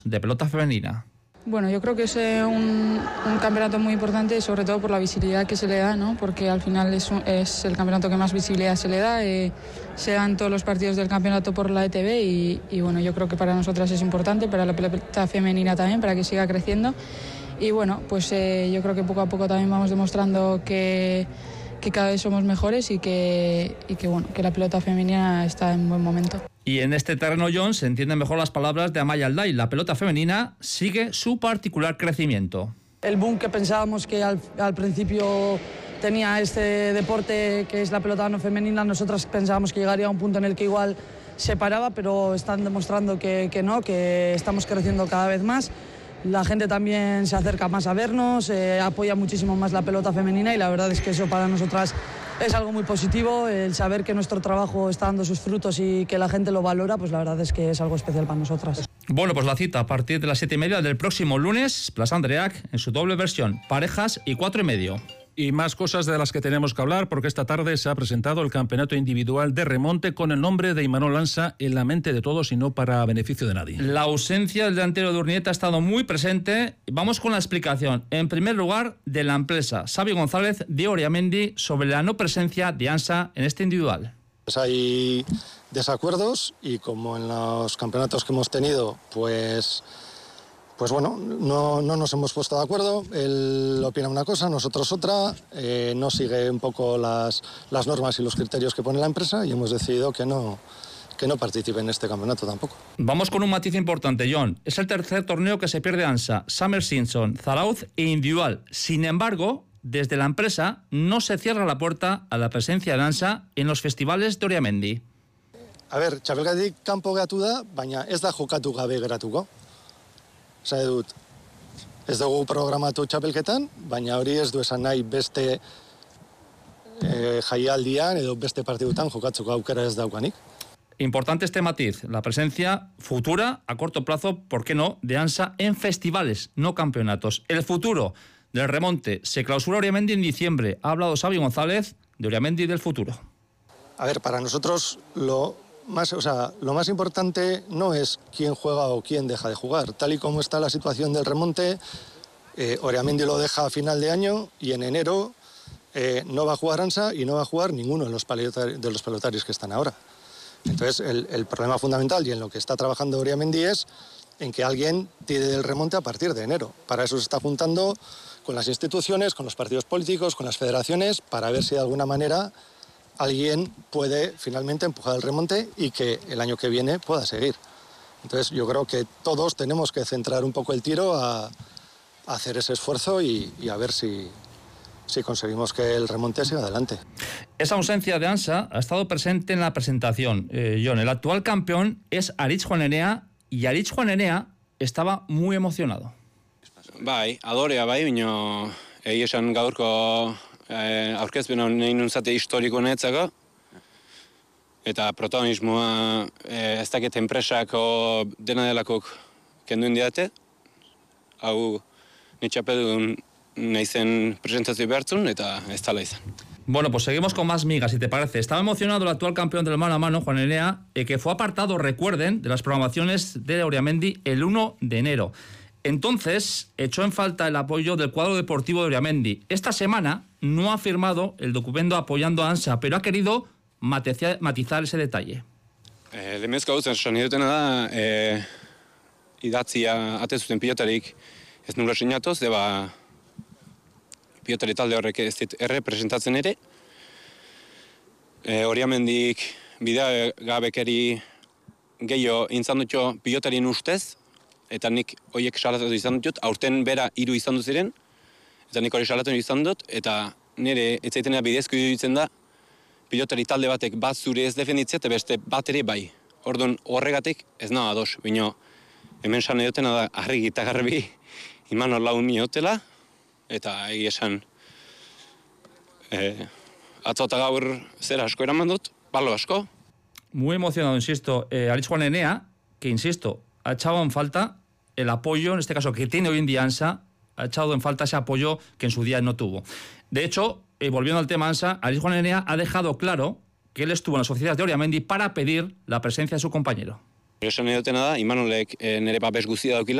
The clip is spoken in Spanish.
de pelota femenina. Bueno, yo creo que es un campeonato muy importante, sobre todo por la visibilidad que se le da, ¿no? Porque al final es el campeonato que más visibilidad se le da. Se dan todos los partidos del campeonato por la ETV y bueno, yo creo que para nosotras es importante, para la pelota femenina también, para que siga creciendo. Y bueno, pues yo creo que poco a poco también vamos demostrando que cada vez somos mejores y que la pelota femenina está en buen momento. Y en este terreno, John, se entienden mejor las palabras de Amaya Alday. La pelota femenina sigue su particular crecimiento. El boom que pensábamos que al principio tenía este deporte, que es la pelota no femenina, nosotros pensábamos que llegaría a un punto en el que igual se paraba, pero están demostrando que no, que estamos creciendo cada vez más. La gente también se acerca más a vernos, apoya muchísimo más la pelota femenina y la verdad es que eso para nosotras es algo muy positivo. El saber que nuestro trabajo está dando sus frutos y que la gente lo valora, pues la verdad es que es algo especial para nosotras. Bueno, pues la cita a partir de las 7:30 del próximo lunes, Plaza Andreac, en su doble versión, parejas y 4,5. Y más cosas de las que tenemos que hablar, porque esta tarde se ha presentado el campeonato individual de remonte con el nombre de Imanol Ansa en la mente de todos y no para beneficio de nadie. La ausencia del delantero de Urnieta ha estado muy presente. Vamos con la explicación, en primer lugar, de la empresa Xavi González de Oriamendi sobre la no presencia de Ansa en este individual. Pues hay desacuerdos y como en los campeonatos que hemos tenido, pues bueno, no nos hemos puesto de acuerdo. Él opina una cosa, nosotros otra, no sigue un poco las normas y los criterios que pone la empresa y hemos decidido que no participe en este campeonato tampoco. Vamos con un matiz importante, John. Es el tercer torneo que se pierde Ansa, Summer Simpson, Zarauz e individual. Sin embargo, desde la empresa no se cierra la puerta a la presencia de Ansa en los festivales de Oriamendi. A ver, txapelketik kanpo geratu da, baina ez da jokatu gabe geratuko. Esan dut, ez dugu programatu txapelketan, baina hori ez du esan nahi beste jaialdian edo beste partidutan jokatzeko aukera ez daukanik. Importante este matiz, la presencia futura, a corto plazo, ¿por qué no?, de Ansa en festivales, no campeonatos. El futuro del remonte se clausura Oriamendi en diciembre. Ha hablado Xavi González de Oriamendi y del futuro. A ver, para nosotros lo más importante no es quién juega o quién deja de jugar. Tal y como está la situación del remonte, Oriamendi lo deja a final de año y en enero no va a jugar Ansa y no va a jugar ninguno de los pelotarios que están ahora. Entonces, el problema fundamental y en lo que está trabajando Oriamendi es en que alguien tire del remonte a partir de enero. Para eso se está juntando con las instituciones, con los partidos políticos, con las federaciones, para ver si de alguna manera alguien puede finalmente empujar el remonte y que el año que viene pueda seguir. Entonces yo creo que todos tenemos que centrar un poco el tiro a hacer ese esfuerzo y a ver si conseguimos que el remonte siga adelante. Esa ausencia de Ansa ha estado presente en la presentación. John, el actual campeón es Aritz Juanenea y Aritz Juanenea estaba muy emocionado. Bai, adorea bai, baina esan gaurko aurkezpen honen unzate historiko netzako eta protagonismoa ez dakit enpresako dena delakok kenduen diate. Hau nitxapedun naizen presentazio behartzun eta ez tala izan. Bueno, pues seguimos con más migas, si te parece. Estaba emocionado el actual campeón del mano a mano, Juanenea, que fue apartado, recuerden, de las programaciones de Oriamendi el 1 de enero. Entonces, echó en falta el apoyo del cuadro deportivo de Oriamendi. Esta semana no ha firmado el documento apoyando a Ansa, pero ha querido matizar ese detalle. Lemezko hau zen, esan dutena da, idatzia atezuten pilotarik ez nula sinatoz, deba pilotari talde horrek ez dit errepresentatzen ere. Oriamendik bidea gabekeri gehiago intzan dutxo pilotarien ustez, eta nik horiek salatu izan dut, aurten bera 3 izan dut ziren, eta nik hori salatu izan dut, eta nire etzaitenea bidezko iruditzen da, pilotari talde batek bat zure ez defenditzea, eta beste bat ere bai. Orduan horregatik ez nahi ados, baina hemen san edotena da argi eta garbi Imanol Laun miotela, eta egia esan atzo eta gaur zera asko eraman dut, balo asko. Muy emocionado, insisto, Aritz Juanenea, que insisto, ha echado en falta el apoyo, en este caso que tiene hoy en día Ansa, ha echado en falta ese apoyo que en su día no tuvo. De hecho, volviendo al tema Ansa, Aritz Juanenea ha dejado claro que él estuvo en las oficinas de Oriamendi para pedir la presencia de su compañero. Esan nahi dutena da, Imanolek nire babes guztia daukila,